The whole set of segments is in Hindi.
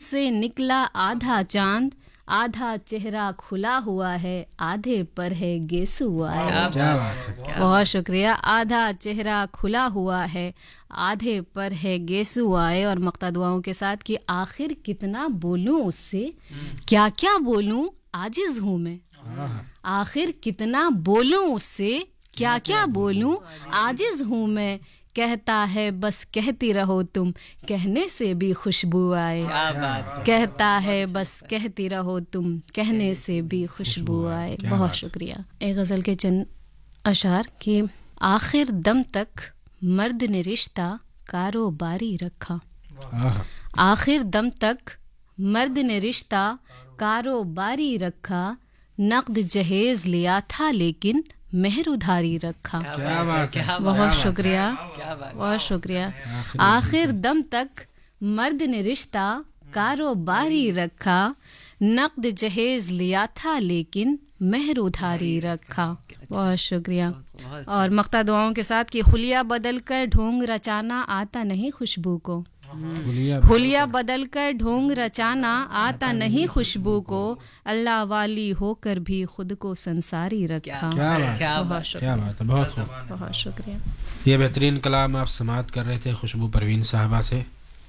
से निकला आधा चांद, आधा चेहरा खुला हुआ है, आधे पर है गेसु आए। क्या बात है, बहुत शुक्रिया। आधा चेहरा खुला हुआ है, आधे पर है गेसु आए। और मक्ता दुआओं के साथ कि आखिर कितना बोलूं उससे, क्या क्या बोलूं, आजिज हूं मैं। आखिर कितना बोलूं उससे, क्या क्या बोलूं, आजिज हूं मैं। कहता है बस कहती रहो तुम, कहने से भी खुशबू आए। कहता है बस कहती रहो तुम, कहने से भी खुशबू आए। बहुत शुक्रिया। एक गज़ल के चंद अशार कि आखिर दम तक मर्द ने रिश्ता कारोबारी रखा। आखिर दम तक मर्द ने रिश्ता कारोबारी रखा, नक़द जहेज लिया था लेकिन मेहर उधारी रखा। क्या बात है, बहुत शुक्रिया, बहुत शुक्रिया। आखिर दम तक मर्द ने रिश्ता कारोबारी रखा, नक़द जहेज लिया था लेकिन मेहर उधारी रखा। बहुत शुक्रिया। और मक्ता दुआओं के साथ कि हुलिया बदल कर ढोंग रचाना आता नहीं खुशबू को। हुलिया बदल कर ढोंग रचाना आता नहीं खुशबू को, अल्लाह वाली होकर भी खुद को संसारी रखा। क्या बात है, बहुत शुक्रिया। ये बेहतरीन कलाम आप समाअत कर रहे थे खुशबू परवीन साहबा से।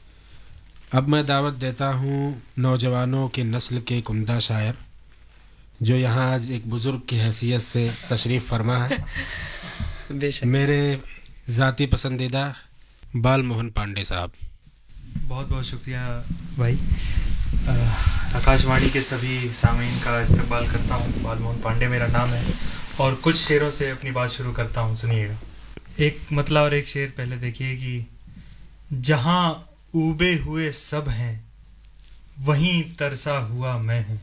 अब मैं दावत देता हूँ नौजवानों की नस्ल के एक उम्दा शायर जो यहाँ आज एक बुजुर्ग की हैसियत से तशरीफ़ फरमा है, मेरे ज़ाती पसंदीदा बाल मोहन पांडे साहब। बहुत बहुत शुक्रिया भाई। आकाशवाणी के सभी सामीन का इस्तकबाल करता हूँ। बाल मोहन पांडे मेरा नाम है और कुछ शेरों से अपनी बात शुरू करता हूँ, सुनिएगा। एक मतला और एक शेर पहले देखिए कि जहाँ ऊबे हुए सब हैं वहीं तरसा हुआ मैं हूँ।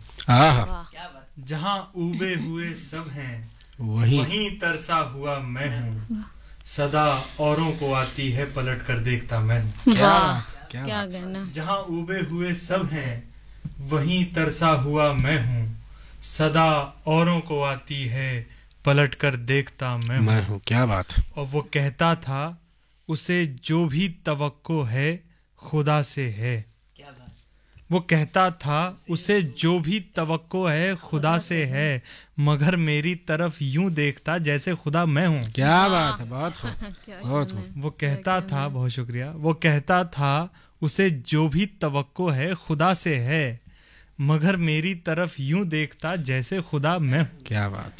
जहाँ ऊबे हुए सब हैं वहीं तरसा हुआ मैं हूँ, सदा औरों को आती है पलट कर देखता मैं हूँ। क्या कहना। जहाँ ऊबे हुए सब हैं वहीं तरसा हुआ मैं हूँ, सदा औरों को आती है पलट कर देखता मैं हूँ। क्या बात। और वो कहता था उसे जो भी तवक्को है खुदा से है। वो कहता था उसे जो भी तवक्को है खुदा से है, मगर मेरी तरफ यूं देखता जैसे खुदा मैं हूँ। क्या बात है, बहुत वो कहता था, बहुत शुक्रिया। वो कहता था उसे जो भी तवक्को है खुदा से है, मगर मेरी तरफ यूं देखता जैसे खुदा मैं हूँ। क्या बात।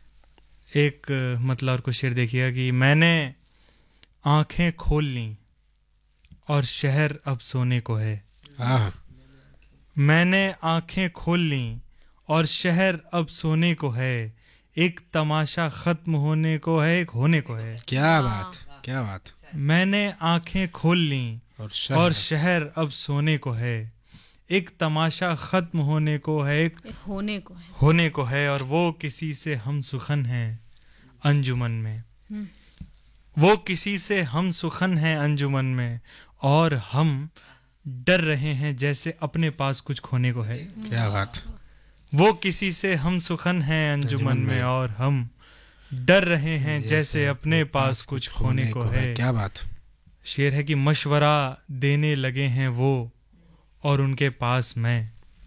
एक मतलब और कुछ शेर देखिएगा कि मैंने आंखें खोल ली और शहर अब सोने को है। मैंने आंखें खोल ली और शहर अब सोने को है, एक तमाशा खत्म होने को है, एक होने को है। क्या बात, क्या बात। मैंने आंखें खोल ली और शहर अब सोने को है, एक तमाशा खत्म होने को है, एक होने को है। और वो किसी से हम सुखन हैं अंजुमन में, वो किसी से हम सुखन हैं अंजुमन में, और हम डर रहे हैं जैसे अपने पास कुछ खोने को है। क्या बात। वो किसी से हम सुखन हैं अंजुमन में और हम डर रहे हैं जैसे अपने पास कुछ खोने को है। क्या बात। शेर है कि मशवरा देने लगे हैं वो और उनके पास मैं,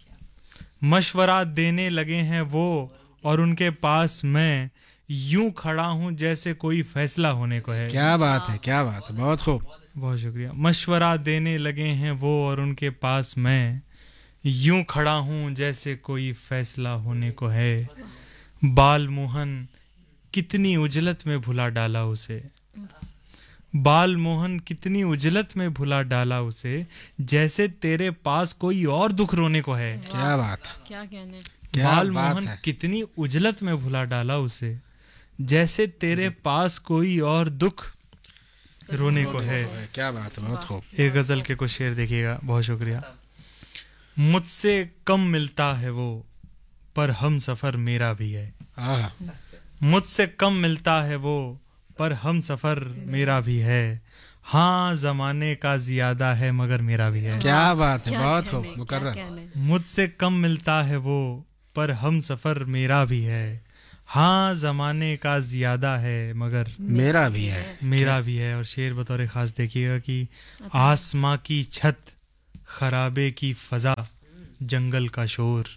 मशवरा देने लगे हैं वो और उनके पास मैं, यूं खड़ा हूं जैसे कोई फैसला होने को है। क्या बात है, क्या बात है, बहुत खूब। बहुत शुक्रिया। मशवरा देने लगे हैं वो और उनके पास मैं, यूं खड़ा हूं जैसे कोई फैसला होने को है। बाल मोहन कितनी उजलत में भुला डाला उसे, बाल मोहन कितनी उजलत में भुला डाला उसे, जैसे तेरे पास कोई और दुख रोने को है। क्या बात, क्या कहने। बाल मोहन कितनी उजलत में भुला डाला उसे, जैसे तेरे पास कोई और दुख रोने को है। क्या बात है, बहुत खूब। एक गजल के कुछ शेर देखिएगा। बहुत शुक्रिया। मुझसे कम मिलता है वो पर हम सफर मेरा भी है, मुझसे कम मिलता है वो पर हम सफर मेरा भी है, हाँ जमाने का ज्यादा है मगर मेरा भी है। क्या बात है, बहुत खूब मुकर्रर। मुझसे कम मिलता है वो पर हम सफर मेरा भी है, हाँ जमाने का ज्यादा है मगर मेरा भी है, मेरा भी है। और शेर बतौर खास देखिएगा कि आसमां की छत खराबे की फजा, जंगल का शोर।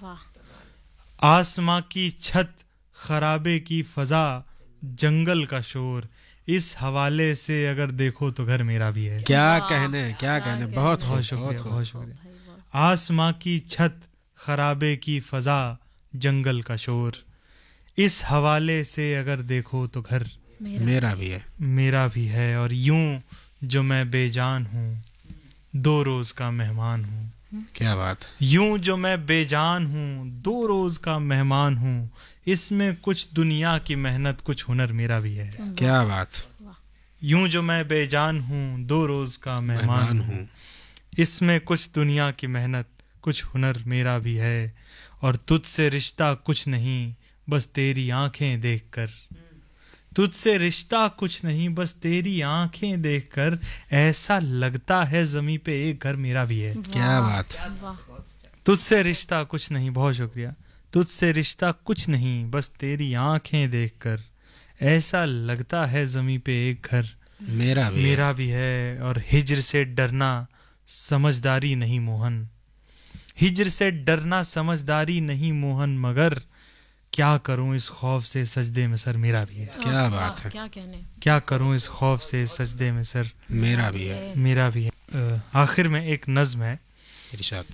वाह। आसमां की छत, खराबे की फजा, जंगल का शोर। इस हवाले से अगर देखो तो घर मेरा भी है। क्या वाह, कहने, क्या कहने, बहुत बहुत खूब, शुक्रिया, बहुत खूब। बहुत शुक्रिया। आसमां की छत, खराबे की फजा, जंगल का शोर। इस हवाले से अगर देखो तो घर मेरा भी है। मेरा भी है। और यूं जो मैं बेजान हूँ, 2 रोज का मेहमान हूँ। क्या बात। यूं जो मैं बेजान हूँ, 2 रोज का मेहमान हूँ। इसमें कुछ दुनिया की मेहनत, कुछ हुनर मेरा भी है। क्या बात। यूं जो मैं बेजान हूँ, 2 रोज का मेहमान हूँ। इसमें कुछ दुनिया की मेहनत, कुछ हुनर मेरा भी है। और तुझसे रिश्ता कुछ नहीं, बस तेरी आंखें देखकर। तुझसे रिश्ता कुछ नहीं, बस तेरी आंखें देखकर। ऐसा लगता है ज़मीं पे एक घर मेरा भी है। क्या बात। तुझसे रिश्ता कुछ नहीं, बहुत शुक्रिया। तुझसे रिश्ता कुछ नहीं, बस तेरी आंखें देखकर। ऐसा लगता है ज़मीं पे एक घर मेरा भी है। और हिज्र से डरना समझदारी नहीं मोहन। हिज्र से डरना समझदारी नहीं मोहन, मगर क्या करूं इस खौफ से सजदे में सर मेरा भी है। क्या बात है। क्या कहने। क्या करूं इस खौफ से सजदे में सर मेरा भी है। मेरा भी है। आखिर में एक नज्म है, इरशाद।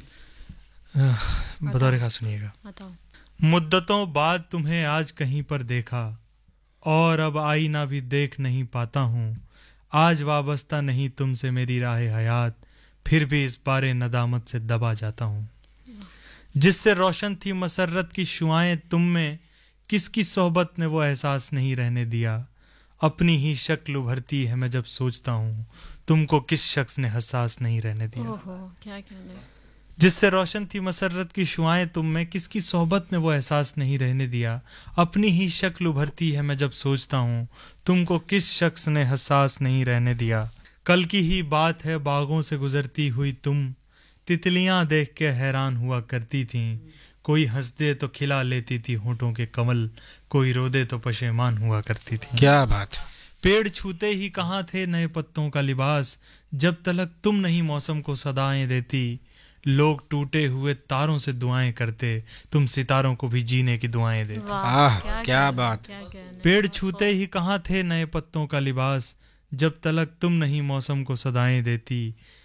बतौर खास सुनिएगा। बताओ। मुद्दतों बाद तुम्हें आज कहीं पर देखा, और अब आईना भी देख नहीं पाता हूँ। आज वाबस्ता नहीं तुमसे मेरी राह हयात, फिर भी इस बारे नदामत से दबा जाता हूँ। जिससे रोशन थी मसरत की शुआएं तुम में, किसकी सोहबत ने वो एहसास नहीं रहने दिया। अपनी ही शक्ल उभरती है मैं जब सोचता हूँ, तुमको किस शख्स ने हसास नहीं रहने दिया। ओहो, क्या कहने। जिससे रोशन थी मसरत की शुआएं तुम में, किसकी सोहबत ने वो एहसास नहीं रहने दिया। अपनी ही शक्ल उभरती है मैं जब सोचता हूँ, तुमको किस शख्स ने हसास नहीं रहने दिया। कल की ही बात है, बागों से गुजरती हुई तुम, तितलियां देख के हैरान हुआ करती थीं। कोई हंस दे तो खिला लेती थी होठों के कमल, कोई रो दे तो पशेमान हुआ करती थी। क्या बात। पेड़ छूते ही कहाँ थे नए पत्तों का लिबास, जब तलक तुम नहीं मौसम को सदाएं देती। लोग टूटे हुए तारों से दुआएं करते, तुम सितारों को भी जीने की दुआएं देते। आह, क्या बात। पेड़ छूते ही कहाँ थे नए पत्तों का लिबास, जब तलक तुम नहीं मौसम को सदाएं देती।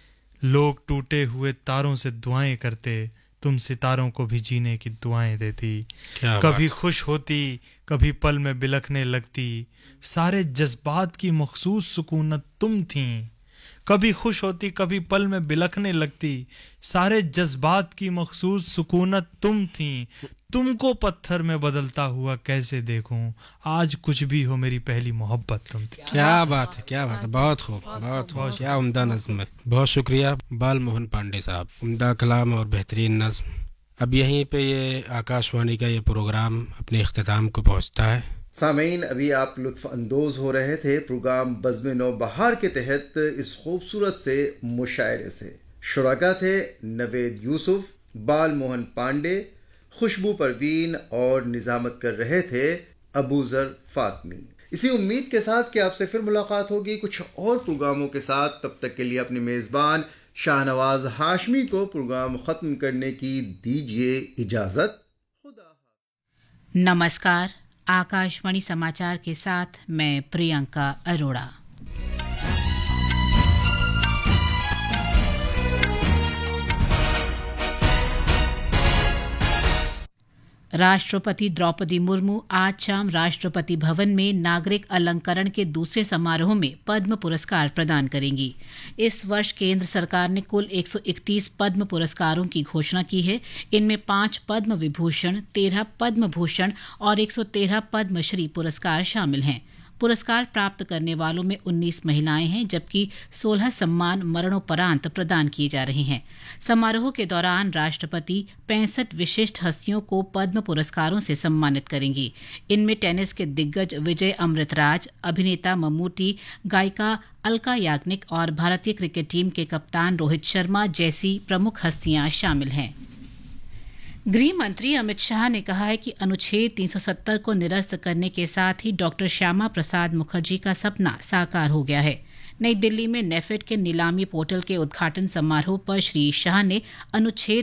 लोग टूटे हुए तारों से दुआएं करते, तुम सितारों को भी जीने की दुआएं देती। कभी खुश होती, कभी पल में बिलखने लगती, सारे जज्बात की मखसूस सुकूनत तुम थीं। कभी खुश होती, कभी पल में बिलखने लगती, सारे जज्बात की मखसूस सुकूनत तुम थीं। तुमको पत्थर में बदलता हुआ कैसे देखूं, आज कुछ भी हो मेरी पहली मोहब्बत तुम थी। क्या बात है, क्या बात है। बहुत खूब, बहुत खूब। क्या उम्दा नज्म है। बहुत शुक्रिया बाल मोहन पांडे साहब। उम्दा कलाम और बेहतरीन नज्म। अब यहीं पे ये आकाशवाणी का ये प्रोग्राम अपने इख्तिताम को पहुंचता है। सामीन, अभी आप लुत्फ अंदोज हो रहे थे प्रोग्राम बज़्म नौ बहार के तहत इस खूबसूरत से मुशायरे से। शुराका थे नवेद यूसुफ, बाल मोहन पांडे, खुशबू परवीन और निजामत कर रहे थे अबूजर फातमी। इसी उम्मीद के साथ कि आपसे फिर मुलाकात होगी कुछ और प्रोग्रामों के साथ। तब तक के लिए अपने मेज़बान शाहनवाज हाशमी को प्रोग्राम ख़त्म करने की दीजिए इजाज़त। नमस्कार। आकाशवाणी समाचार के साथ मैं प्रियंका अरोड़ा। राष्ट्रपति द्रौपदी मुर्मू आज शाम राष्ट्रपति भवन में नागरिक अलंकरण के दूसरे समारोह में पद्म पुरस्कार प्रदान करेंगी। इस वर्ष केंद्र सरकार ने कुल 131 पद्म पुरस्कारों की घोषणा की है। इनमें 5 पद्म विभूषण, 13 पद्म भूषण और 113 पद्मश्री पुरस्कार शामिल हैं। पुरस्कार प्राप्त करने वालों में 19 महिलाएं हैं, जबकि 16 सम्मान मरणोपरांत प्रदान किए जा रहे हैं। समारोह के दौरान राष्ट्रपति 65 विशिष्ट हस्तियों को पद्म पुरस्कारों से सम्मानित करेंगी। इनमें टेनिस के दिग्गज विजय अमृतराज, अभिनेता मम्मूटी, गायिका अलका याग्निक और भारतीय क्रिकेट टीम के कप्तान रोहित शर्मा जैसी प्रमुख हस्तियां शामिल हैं। गृह मंत्री अमित शाह ने कहा है कि अनुच्छेद 370 को निरस्त करने के साथ ही डॉक्टर श्यामा प्रसाद मुखर्जी का सपना साकार हो गया है। नई दिल्ली में नेफेड के नीलामी पोर्टल के उद्घाटन समारोह पर श्री शाह ने अनुच्छेद